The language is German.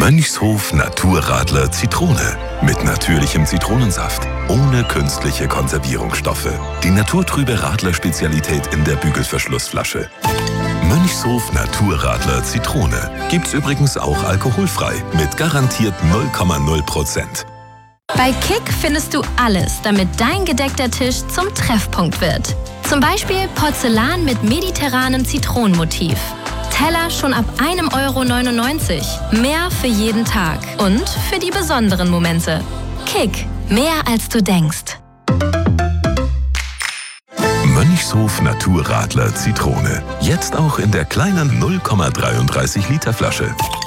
Mönchshof Naturradler Zitrone. Mit natürlichem Zitronensaft. Ohne künstliche Konservierungsstoffe. Die naturtrübe Radler-Spezialität in der Bügelverschlussflasche. Mönchshof Naturradler Zitrone. Gibt's übrigens auch alkoholfrei. Mit garantiert 0,0%. Bei Kick findest du alles, damit dein gedeckter Tisch zum Treffpunkt wird. Zum Beispiel Porzellan mit mediterranem Zitronenmotiv. Teller schon ab 1,99 €. Mehr für jeden Tag und für die besonderen Momente. Kick, mehr als du denkst. Mönchshof Naturradler Zitrone. Jetzt auch in der kleinen 0,33 Liter Flasche.